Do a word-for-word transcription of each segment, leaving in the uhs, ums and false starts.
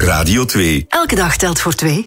Radio twee. Elke dag telt voor twee.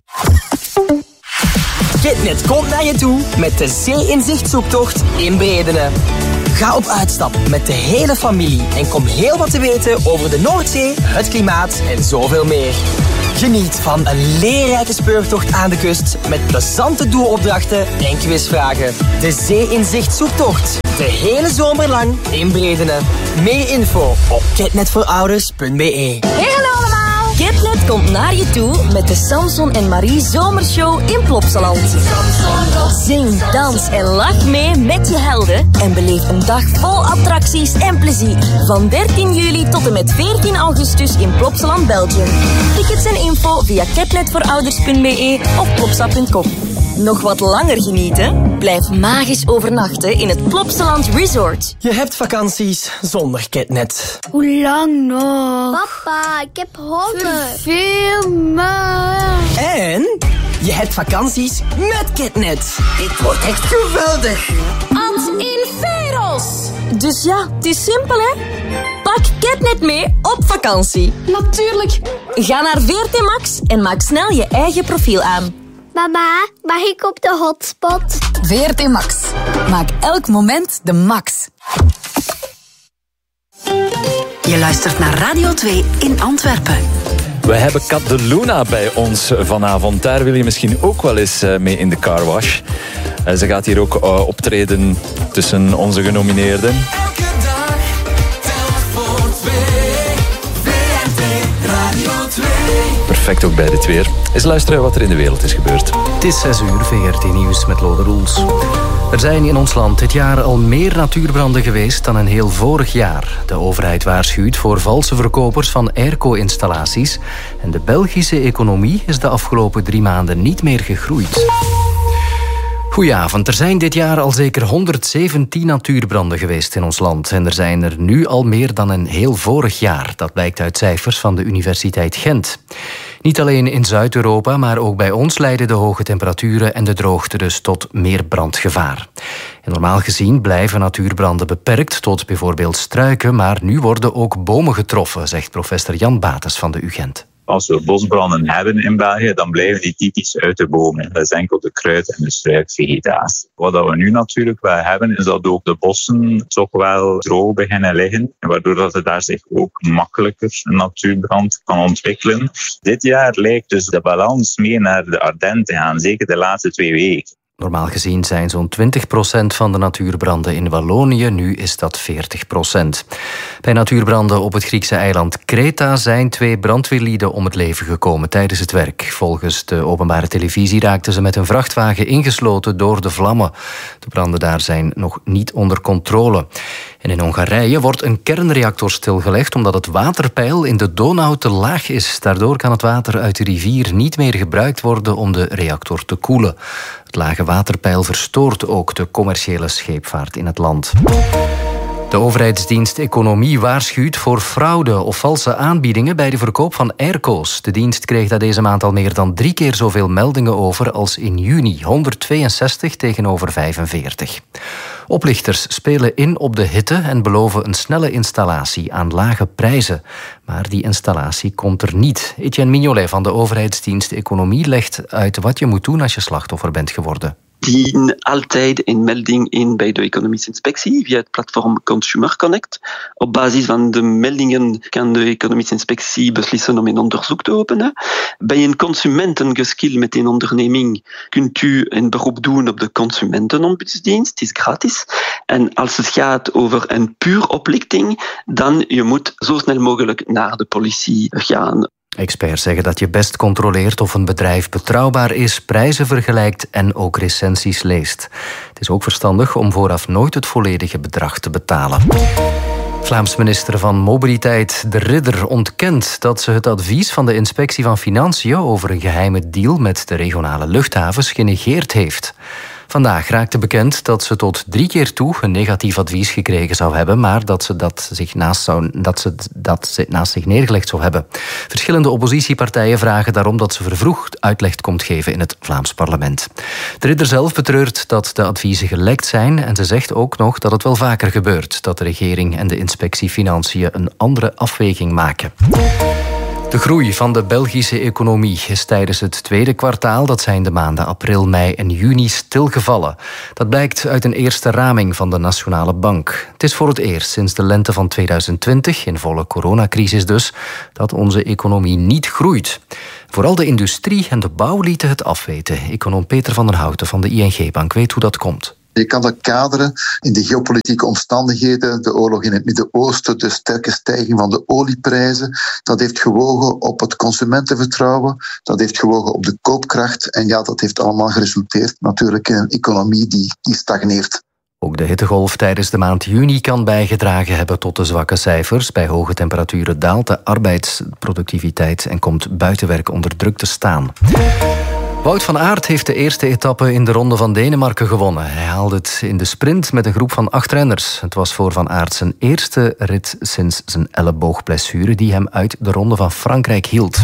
Kitnet komt naar je toe met de Zee-inzicht-zoektocht in Bredene. Ga op uitstap met de hele familie en kom heel wat te weten over de Noordzee, het klimaat en zoveel meer. Geniet van een leerrijke speurtocht aan de kust met plezante doelopdrachten en quizvragen. De Zee-inzicht-zoektocht. De hele zomer lang in Bredene. Meer info op kitnetvoorouders punt be. Hey, hallo allemaal! Kitnet komt naar je toe met de Samson en Marie Zomershow in Plopsaland. Zing, dans en lach mee met je helden en beleef een dag vol attracties en plezier. Van dertien juli tot en met veertien augustus in Plopsaland, Belgium. Tickets en info via kitnetvoorouders punt be of plopsa punt com. Nog wat langer genieten? Blijf magisch overnachten in het Plopsaland Resort. Je hebt vakanties zonder Kitnet. Hoe lang nog? Papa, ik heb honger. Veel maar. En je hebt vakanties met Kitnet. Dit wordt echt geweldig. Ans in Veros. Dus ja, het is simpel hè. Pak Kitnet mee op vakantie. Natuurlijk. Ga naar V R T Max en maak snel je eigen profiel aan. Mama, mag ik op de hotspot? V R T Max. Maak elk moment de max. Je luistert naar Radio twee in Antwerpen. We hebben Kat de Luna bij ons vanavond. Daar wil je misschien ook wel eens mee in de carwash. Ze gaat hier ook optreden tussen onze genomineerden. Elke dag telt voor twee. V R T Radio twee. Perfect ook bij dit weer. Eens luisteren wat er in de wereld is gebeurd. Het is zes uur, V R T Nieuws met Lode Roels. Er zijn in ons land dit jaar al meer natuurbranden geweest dan een heel vorig jaar. De overheid waarschuwt voor valse verkopers van airco-installaties. En de Belgische economie is de afgelopen drie maanden niet meer gegroeid. Goedenavond. Er zijn dit jaar al zeker honderdzeventien natuurbranden geweest in ons land. En er zijn er nu al meer dan een heel vorig jaar. Dat blijkt uit cijfers van de Universiteit Gent. Niet alleen in Zuid-Europa, maar ook bij ons leiden de hoge temperaturen en de droogte dus tot meer brandgevaar. En normaal gezien blijven natuurbranden beperkt tot bijvoorbeeld struiken, maar nu worden ook bomen getroffen, zegt professor Jan Bates van de U Gent. Als we bosbranden hebben in België, dan blijven die typisch uit de bomen. Dat is enkel de kruid- en de struikvegetatie. Wat we nu natuurlijk wel hebben, is dat ook de bossen toch wel droog beginnen liggen. Waardoor dat er daar zich ook makkelijker een natuurbrand kan ontwikkelen. Dit jaar lijkt dus de balans meer naar de Ardennen te gaan, zeker de laatste twee weken. Normaal gezien zijn zo'n twintig procent van de natuurbranden in Wallonië. Nu is dat veertig procent. Bij natuurbranden op het Griekse eiland Kreta zijn twee brandweerlieden om het leven gekomen tijdens het werk. Volgens de openbare televisie raakten ze met een vrachtwagen ingesloten door de vlammen. De branden daar zijn nog niet onder controle. En in Hongarije wordt een kernreactor stilgelegd omdat het waterpeil in de Donau te laag is. Daardoor kan het water uit de rivier niet meer gebruikt worden om de reactor te koelen. Het lage waterpeil verstoort ook de commerciële scheepvaart in het land. De overheidsdienst Economie waarschuwt voor fraude of valse aanbiedingen bij de verkoop van airco's. De dienst kreeg daar deze maand al meer dan drie keer zoveel meldingen over als in juni. honderdtweeënzestig tegenover vijfenveertig. Oplichters spelen in op de hitte en beloven een snelle installatie aan lage prijzen. Maar die installatie komt er niet. Etienne Mignolet van de overheidsdienst Economie legt uit wat je moet doen als je slachtoffer bent geworden. Dien altijd een melding in bij de economische inspectie via het platform Consumer Connect. Op basis van de meldingen kan de economische inspectie beslissen om een onderzoek te openen. Bij een consumentengeschil met een onderneming kunt u een beroep doen op de consumentenombudsdienst. Het is gratis. En als het gaat over een puur oplichting, dan je moet zo snel mogelijk naar de politie gaan. Experts zeggen dat je best controleert of een bedrijf betrouwbaar is, prijzen vergelijkt en ook recensies leest. Het is ook verstandig om vooraf nooit het volledige bedrag te betalen. Vlaams minister van Mobiliteit De Ridder ontkent dat ze het advies van de Inspectie van Financiën over een geheime deal met de regionale luchthavens genegeerd heeft. Vandaag raakte bekend dat ze tot drie keer toe een negatief advies gekregen zou hebben, maar dat ze dat, zich naast, zou, dat ze dat naast zich neergelegd zou hebben. Verschillende oppositiepartijen vragen daarom dat ze vervroegd uitleg komt geven in het Vlaams parlement. De Ridder zelf betreurt dat de adviezen gelekt zijn en ze zegt ook nog dat het wel vaker gebeurt dat de regering en de Inspectie Financiën een andere afweging maken. De groei van de Belgische economie is tijdens het tweede kwartaal, dat zijn de maanden april, mei en juni, stilgevallen. Dat blijkt uit een eerste raming van de Nationale Bank. Het is voor het eerst sinds de lente van tweeduizend twintig, in volle coronacrisis dus, dat onze economie niet groeit. Vooral de industrie en de bouw lieten het afweten. Econoom Peter van den Houten van de I N G-bank weet hoe dat komt. Je kan dat kaderen in de geopolitieke omstandigheden, de oorlog in het Midden-Oosten, de sterke stijging van de olieprijzen. Dat heeft gewogen op het consumentenvertrouwen, dat heeft gewogen op de koopkracht. En ja, dat heeft allemaal geresulteerd natuurlijk in een economie die, die stagneert. Ook de hittegolf tijdens de maand juni kan bijgedragen hebben tot de zwakke cijfers. Bij hoge temperaturen daalt de arbeidsproductiviteit en komt buitenwerk onder druk te staan. Wout van Aert heeft de eerste etappe in de Ronde van Denemarken gewonnen. Hij haalde het in de sprint met een groep van acht renners. Het was voor Van Aert zijn eerste rit sinds zijn elleboogblessure die hem uit de Ronde van Frankrijk hield.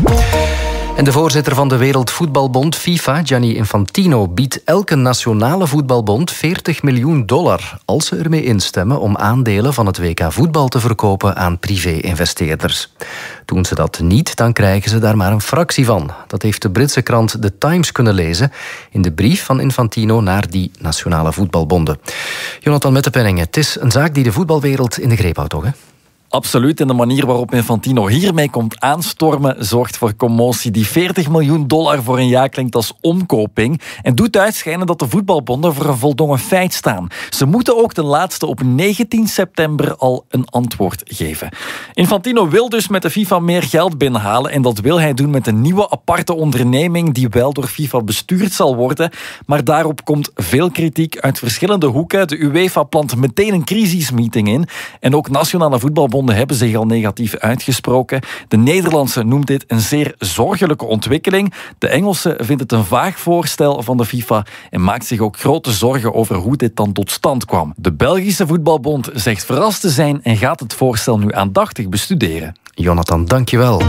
En de voorzitter van de Wereldvoetbalbond, FIFA, Gianni Infantino, biedt elke nationale voetbalbond veertig miljoen dollar als ze ermee instemmen om aandelen van het W K voetbal te verkopen aan privé-investeerders. Doen ze dat niet, dan krijgen ze daar maar een fractie van. Dat heeft de Britse krant The Times kunnen lezen in de brief van Infantino naar die nationale voetbalbonden. Jonathan Mettepenningen, het is een zaak die de voetbalwereld in de greep houdt, toch, hè? Absoluut. En de manier waarop Infantino hiermee komt aanstormen zorgt voor commotie. Die veertig miljoen dollar voor een jaar klinkt als omkoping en doet uitschijnen dat de voetbalbonden voor een voldongen feit staan. Ze moeten ook ten laatste op negentien september al een antwoord geven. Infantino wil dus met de FIFA meer geld binnenhalen en dat wil hij doen met een nieuwe aparte onderneming die wel door FIFA bestuurd zal worden. Maar daarop komt veel kritiek uit verschillende hoeken. De UEFA plant meteen een crisismeeting in en ook nationale voetbalbonden hebben zich al negatief uitgesproken. De Nederlandse noemt dit een zeer zorgelijke ontwikkeling. De Engelse vindt het een vaag voorstel van de FIFA en maakt zich ook grote zorgen over hoe dit dan tot stand kwam. De Belgische voetbalbond zegt verrast te zijn en gaat het voorstel nu aandachtig bestuderen. Jonathan, dankjewel.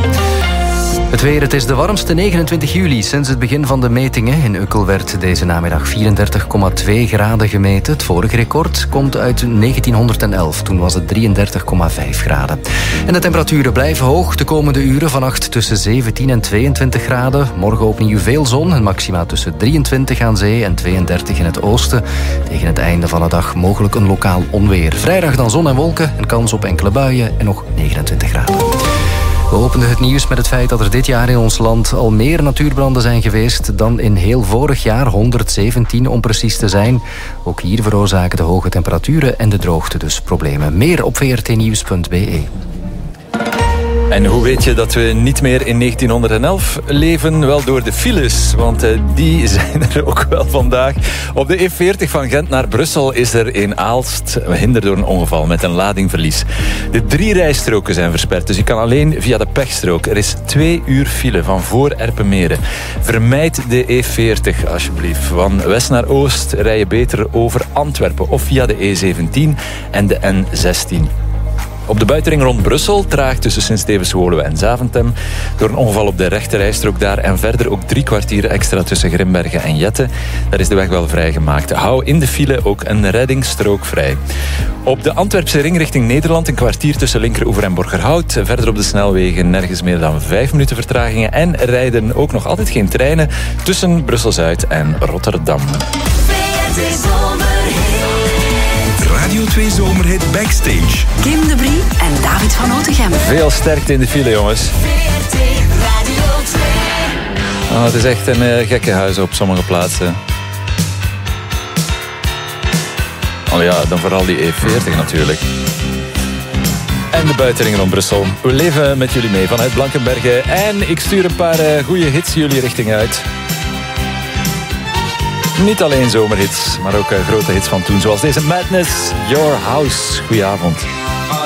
Het weer, het is de warmste negenentwintig juli sinds het begin van de metingen. In Ukkel werd deze namiddag vierendertig komma twee graden gemeten. Het vorige record komt uit negentienhonderdelf. Toen was het drieëndertig komma vijf graden. En de temperaturen blijven hoog de komende uren. Vannacht tussen zeventien en tweeëntwintig graden. Morgen opnieuw veel zon. En maxima tussen drieëntwintig aan zee en tweeëndertig in het oosten. Tegen het einde van de dag mogelijk een lokaal onweer. Vrijdag dan zon en wolken. Een kans op enkele buien en nog negenentwintig graden. We openden het nieuws met het feit dat er dit jaar in ons land al meer natuurbranden zijn geweest dan in heel vorig jaar, honderdzeventien om precies te zijn. Ook hier veroorzaken de hoge temperaturen en de droogte dus problemen. Meer op v r t nieuws punt b e. En hoe weet je dat we niet meer in negentienhonderdelf leven? Wel door de files, want uh, die zijn er ook wel vandaag. Op de E veertig van Gent naar Brussel is er in Aalst hinder door een ongeval met een ladingverlies. De drie rijstroken zijn versperd, dus je kan alleen via de pechstrook. Er is twee uur file van voor Erpenmeren. Vermijd de E veertig alsjeblieft. Van west naar oost rij je beter over Antwerpen of via de E zeventien en de N zestien. Op de buitenring rond Brussel traag tussen Sint-Stevens-Woluwe en Zaventem. Door een ongeval op de rechterrijstrook daar en verder ook drie kwartier extra tussen Grimbergen en Jette. Daar is de weg wel vrijgemaakt. Hou in de file ook een reddingsstrook vrij. Op de Antwerpse ring richting Nederland een kwartier tussen Linkeroever en Borgerhout. Verder op de snelwegen nergens meer dan vijf minuten vertragingen. En rijden ook nog altijd geen treinen tussen Brussel-Zuid en Rotterdam. Radio twee Zomerhit Backstage. Kim de Brie en David van Otegem. Veel sterkte in de file, jongens. Oh, het is echt een uh, gekke huis op sommige plaatsen. Oh ja, dan vooral die E veertig natuurlijk. En de buitenring rond Brussel. We leven met jullie mee vanuit Blankenberge. En ik stuur een paar uh, goede hits jullie richting uit. Niet alleen zomerhits, maar ook uh, grote hits van toen. Zoals deze Madness, Your House. Goedenavond.